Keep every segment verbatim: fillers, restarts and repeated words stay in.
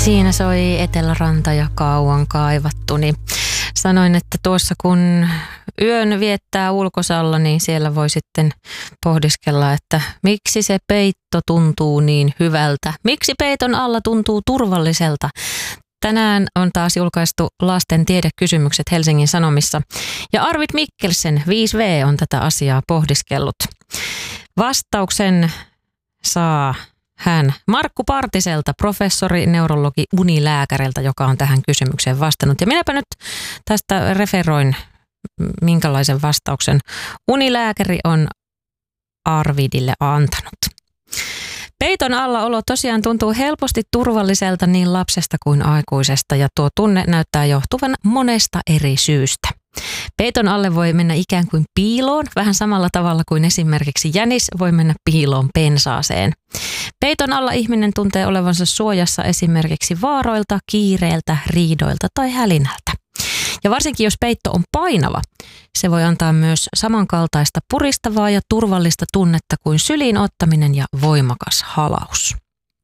Siinä soi Eteläranta ja Kauan kaivattu, niin sanoin, että tuossa kun yön viettää ulkosalla, niin siellä voi sitten pohdiskella, että miksi se peitto tuntuu niin hyvältä, miksi peiton alla tuntuu turvalliselta. Tänään on taas julkaistu lasten tiedekysymykset Helsingin Sanomissa ja Arvid Mikkelsen viisi vuotta on tätä asiaa pohdiskellut. Vastauksen saa hän Markku Partiselta, professori, neurologi, unilääkäriltä, joka on tähän kysymykseen vastannut. Ja minäpä nyt tästä referoin, minkälaisen vastauksen unilääkäri on Arvidille antanut. Peiton alla olo tosiaan tuntuu helposti turvalliselta niin lapsesta kuin aikuisesta ja tuo tunne näyttää johtuvan monesta eri syystä. Peiton alle voi mennä ikään kuin piiloon, vähän samalla tavalla kuin esimerkiksi jänis voi mennä piiloon pensaaseen. Peiton alla ihminen tuntee olevansa suojassa esimerkiksi vaaroilta, kiireiltä, riidoilta tai hälinältä. Ja varsinkin jos peitto on painava, se voi antaa myös samankaltaista puristavaa ja turvallista tunnetta kuin syliin ottaminen ja voimakas halaus.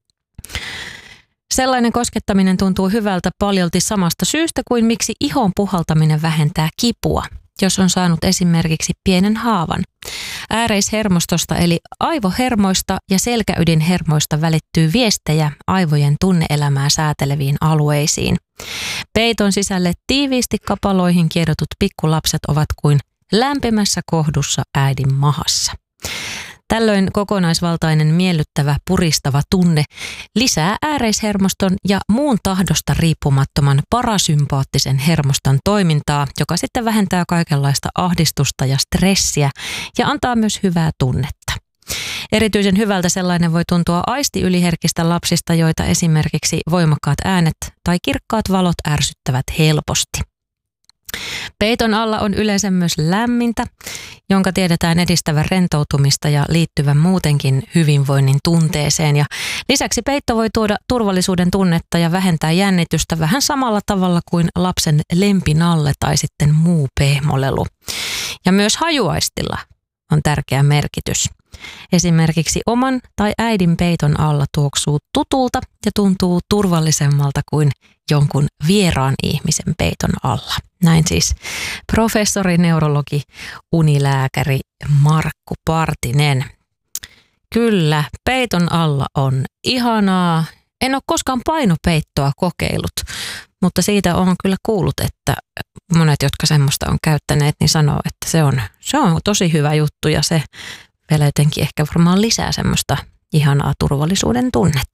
Sellainen koskettaminen tuntuu hyvältä paljolti samasta syystä kuin miksi ihon puhaltaminen vähentää kipua, jos on saanut esimerkiksi pienen haavan. Ääreishermostosta eli aivohermoista ja selkäydinhermoista välittyy viestejä aivojen tunneelämää sääteleviin alueisiin. Peiton sisälle tiiviisti kapaloihin kiedotut pikkulapset ovat kuin lämpimässä kohdussa äidin mahassa. Tällöin kokonaisvaltainen miellyttävä puristava tunne lisää ääreishermoston ja muun tahdosta riippumattoman parasympaattisen hermoston toimintaa, joka sitten vähentää kaikenlaista ahdistusta ja stressiä ja antaa myös hyvää tunnetta. Erityisen hyvältä sellainen voi tuntua aistiyliherkistä lapsista, joita esimerkiksi voimakkaat äänet tai kirkkaat valot ärsyttävät helposti. Peiton alla on yleensä myös lämmintä, jonka tiedetään edistävän rentoutumista ja liittyvän muutenkin hyvinvoinnin tunteeseen. Ja lisäksi peitto voi tuoda turvallisuuden tunnetta ja vähentää jännitystä vähän samalla tavalla kuin lapsen lempinalle tai sitten muu pehmolelu. Ja myös hajuaistilla on tärkeä merkitys. Esimerkiksi oman tai äidin peiton alla tuoksuu tutulta ja tuntuu turvallisemmalta kuin jonkun vieraan ihmisen peiton alla. Näin siis professori, neurologi, unilääkäri Markku Partinen. Kyllä, peiton alla on ihanaa. En ole koskaan painopeittoa kokeillut, mutta siitä on kyllä kuullut, että monet, jotka semmoista on käyttäneet, niin sanoo, että se on, se on tosi hyvä juttu ja se vielä jotenkin ehkä varmaan lisää semmoista ihanaa turvallisuuden tunnetta.